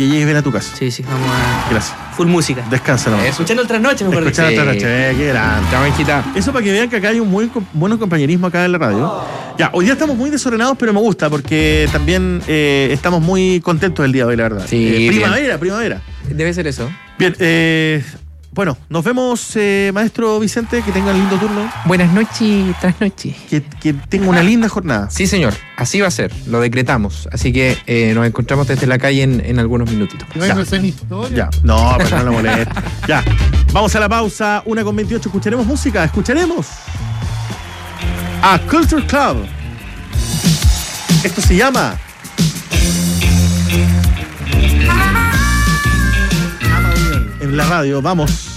que llegues bien a tu casa. Sí, vamos a... Gracias. Full música. Descansa nomás. Escuchando otras noches, me parece. Escuchando otras noches, qué grande. Chao, Benjita. Eso para que vean que acá hay un muy buen compañerismo acá en la radio. Ya, hoy día estamos muy desordenados, pero me gusta porque también estamos muy contentos del día de hoy, la verdad. Sí, primavera. Debe ser eso. Bien, bueno, nos vemos, maestro Vicente, que tenga un lindo turno. Buenas noches, trasnoches. Que tenga una linda jornada. Sí, señor, así va a ser, lo decretamos. Así que nos encontramos desde la calle en algunos minutitos. Ya, no, pero no lo moleste. Ya, vamos a la pausa, 1:28, escucharemos música, escucharemos a Culture Club. Esto se llama en la radio, vamos.